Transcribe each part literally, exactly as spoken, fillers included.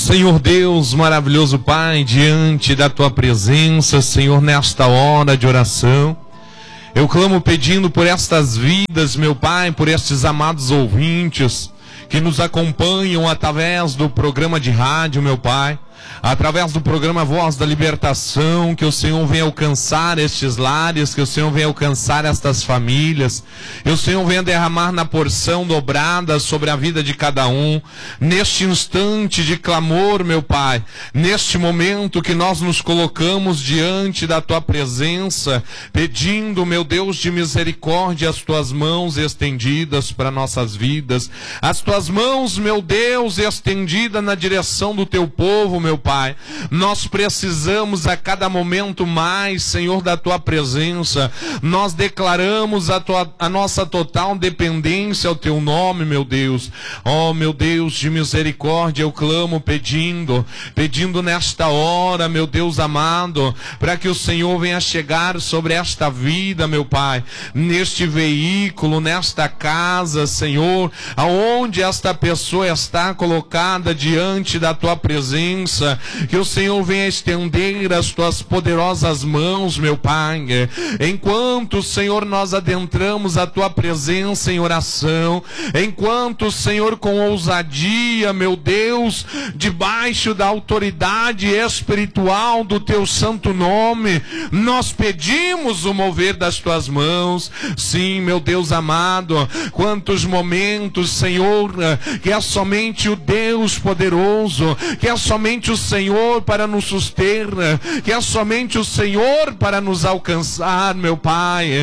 Senhor Deus, maravilhoso Pai, diante da Tua presença, Senhor, nesta hora de oração, eu clamo pedindo por estas vidas, meu Pai, por estes amados ouvintes que nos acompanham através do programa de rádio, meu Pai, através do programa Voz da Libertação, que o Senhor venha alcançar estes lares, que o Senhor venha alcançar estas famílias, que o Senhor venha derramar na porção dobrada sobre a vida de cada um, neste instante de clamor, meu Pai, neste momento que nós nos colocamos diante da Tua presença, pedindo, meu Deus de misericórdia, as Tuas mãos estendidas para nossas vidas, as Tuas mãos, meu Deus, estendidas na direção do Teu povo, meu Pai. Pai, nós precisamos a cada momento mais, Senhor, da Tua presença. Nós declaramos a, tua, a nossa total dependência ao Teu nome, meu Deus. Oh, meu Deus de misericórdia, eu clamo pedindo, pedindo nesta hora, meu Deus amado, para que o Senhor venha chegar sobre esta vida, meu Pai, neste veículo, nesta casa, Senhor, aonde esta pessoa está colocada diante da Tua presença. Que o Senhor venha estender as Tuas poderosas mãos, meu Pai. Enquanto, Senhor, nós adentramos a Tua presença em oração, enquanto, Senhor, com ousadia, meu Deus, debaixo da autoridade espiritual do Teu santo nome, nós pedimos o mover das Tuas mãos. Sim, meu Deus amado, quantos momentos, Senhor, que é somente o Deus poderoso, que é somente o Senhor para nos suster, que é somente o Senhor para nos alcançar, meu Pai.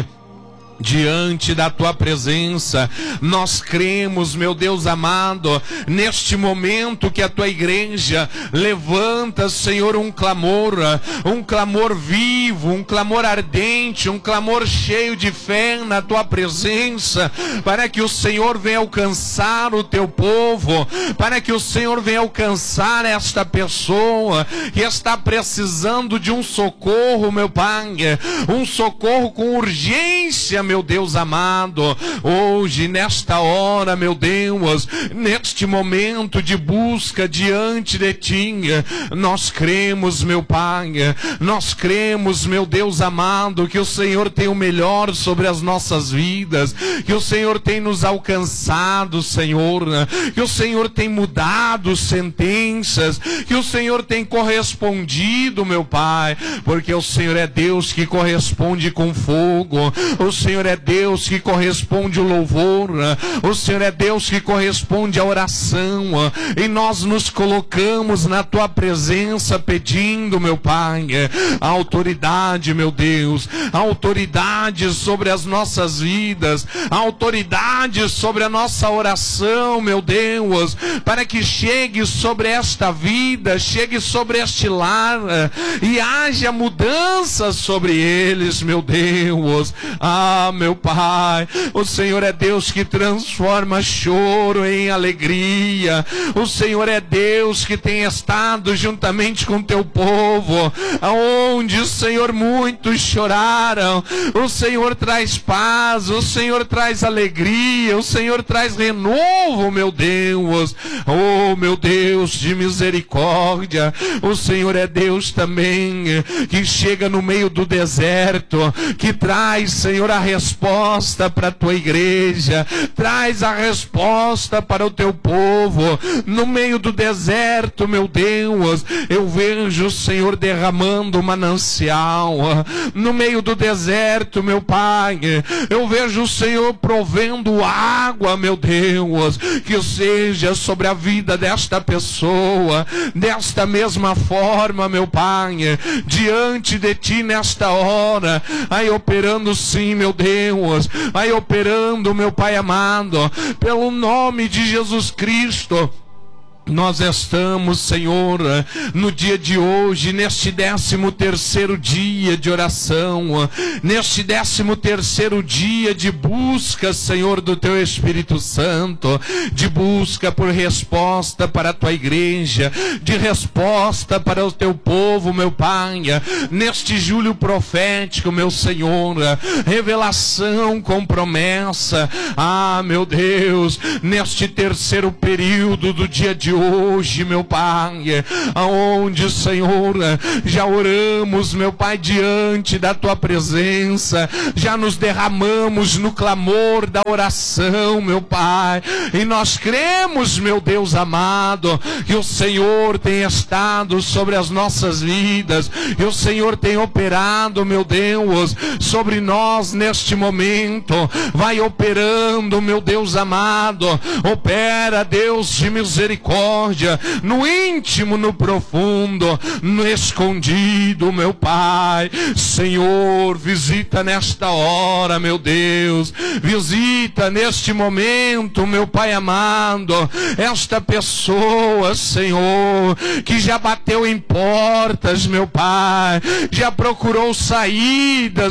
Diante da Tua presença, nós cremos, meu Deus amado, neste momento que a Tua igreja levanta, Senhor, um clamor, um clamor vivo, um clamor ardente, um clamor cheio de fé na Tua presença, para que o Senhor venha alcançar o Teu povo, para que o Senhor venha alcançar esta pessoa que está precisando de um socorro, meu Pai, um socorro com urgência, meu Deus amado. Hoje, nesta hora, meu Deus, neste momento de busca diante de Ti, nós cremos, meu Pai, nós cremos, meu Deus amado, que o Senhor tem o melhor sobre as nossas vidas, que o Senhor tem nos alcançado, Senhor, que o Senhor tem mudado sentenças, que o Senhor tem correspondido, meu Pai, porque o Senhor é Deus que corresponde com fogo, o Senhor é Deus que corresponde ao louvor, o Senhor é Deus que corresponde à oração, e nós nos colocamos na Tua presença pedindo, meu Pai, a autoridade, meu Deus, a autoridade sobre as nossas vidas, a autoridade sobre a nossa oração, meu Deus, para que chegue sobre esta vida, chegue sobre este lar, e haja mudança sobre eles, meu Deus. Ah, meu Pai, o Senhor é Deus que transforma choro em alegria, o Senhor é Deus que tem estado juntamente com Teu povo, aonde, Senhor, muitos choraram, o Senhor traz paz, o Senhor traz alegria, o Senhor traz renovo, meu Deus. Oh, meu Deus de misericórdia, o Senhor é Deus também que chega no meio do deserto, que traz, Senhor, a resposta para a Tua igreja, traz a resposta para o Teu povo. No meio do deserto, meu Deus, eu vejo o Senhor derramando manancial. No meio do deserto, meu Pai, eu vejo o Senhor provendo água, meu Deus, que seja sobre a vida desta pessoa, desta mesma forma, meu Pai, diante de Ti nesta hora, aí operando sim, meu Deus, vai operando, meu Pai amado, pelo nome de Jesus Cristo. Nós estamos, Senhor, no dia de hoje, neste décimo terceiro dia de oração, neste décimo terceiro dia de busca, Senhor, do Teu Espírito Santo, de busca por resposta para a Tua igreja, de resposta para o Teu povo, meu Pai, neste julho profético, meu Senhor, revelação com promessa. Ah, meu Deus, neste terceiro período do dia de hoje, meu Pai, aonde, Senhor, já oramos, meu Pai, diante da Tua presença, já nos derramamos no clamor da oração, meu Pai, e nós cremos, meu Deus amado, que o Senhor tem estado sobre as nossas vidas, e o Senhor tem operado, meu Deus, sobre nós neste momento. Vai operando, meu Deus amado, opera, Deus de misericórdia, no íntimo, no profundo, no escondido, meu Pai. Senhor, visita nesta hora, meu Deus, visita neste momento, meu Pai amado, esta pessoa, Senhor, que já bateu em portas, meu Pai, já procurou saídas,